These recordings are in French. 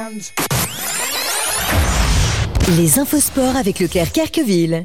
Les infos sport avec Leclerc Querqueville.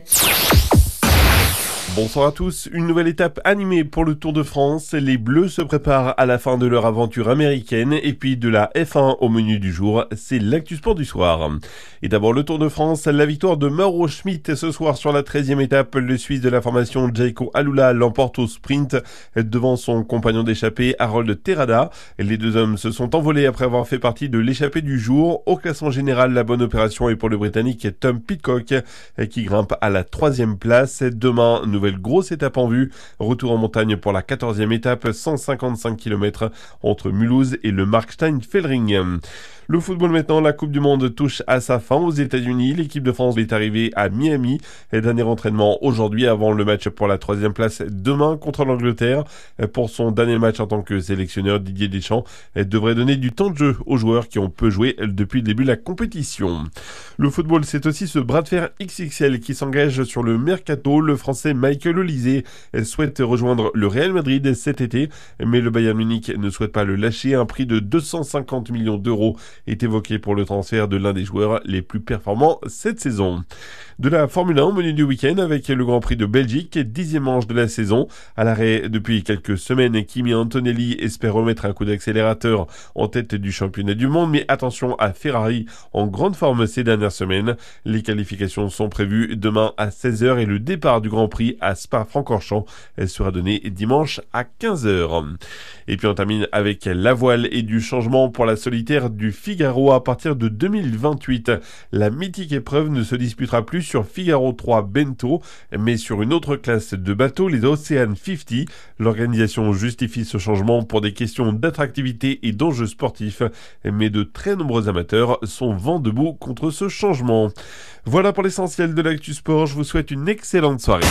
Bonsoir à tous, une nouvelle étape animée pour le Tour de France. Les Bleus se préparent à la fin de leur aventure américaine et puis de la F1 au menu du jour, c'est l'actu sport du soir. Et d'abord le Tour de France, la victoire de Mauro Schmid ce soir sur la 13e étape. Le Suisse de la formation Jaco Alula l'emporte au sprint devant son compagnon d'échappée Harold Terrada. Les deux hommes se sont envolés après avoir fait partie de l'échappée du jour. Au classement général, la bonne opération est pour le Britannique Tom Pidcock qui grimpe à la 3e place. Demain, nouvelle grosse étape en vue. Retour en montagne pour la 14e étape, 155 km entre Mulhouse et le Markstein-Fellring. Le football maintenant, la Coupe du Monde touche à sa fin aux États-Unis. L'équipe de France est arrivée à Miami. Dernier entraînement aujourd'hui avant le match pour la 3e place demain contre l'Angleterre. Pour son dernier match en tant que sélectionneur, Didier Deschamps devrait donner du temps de jeu aux joueurs qui ont peu joué depuis le début de la compétition. Le football, c'est aussi ce bras de fer XXL qui s'engage sur le mercato. Le Français Michael Olise souhaite rejoindre le Real Madrid cet été, mais le Bayern Munich ne souhaite pas le lâcher. Un prix de 250 millions d'euros est évoqué pour le transfert de l'un des joueurs les plus performants cette saison. De la Formule 1 au menu du week-end avec le Grand Prix de Belgique, 10e manche de la saison. À l'arrêt depuis quelques semaines, Kimi Antonelli espère remettre un coup d'accélérateur en tête du championnat du monde, mais attention à Ferrari en grande forme ces dernières semaines. Les qualifications sont prévues demain à 16h et le départ du Grand Prix à Spa-Francorchamps sera donné dimanche à 15h. Et puis on termine avec la voile et du changement pour la solitaire du Figaro à partir de 2028. La mythique épreuve ne se disputera plus sur Figaro 3 Bento, mais sur une autre classe de bateaux, les Ocean 50. L'organisation justifie ce changement pour des questions d'attractivité et d'enjeux sportifs, mais de très nombreux amateurs sont vent debout contre ce changement. Voilà pour l'essentiel de l'actu sport, je vous souhaite une excellente soirée.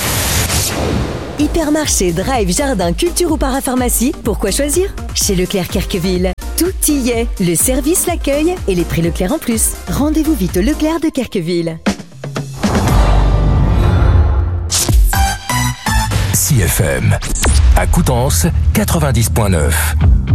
Hypermarché, drive, jardin, culture ou parapharmacie, pourquoi choisir? Chez Leclerc Querqueville. Tout y est, le service, l'accueil et les prix Leclerc en plus. Rendez-vous vite au Leclerc de Querqueville. CFM à Coutances 90.9.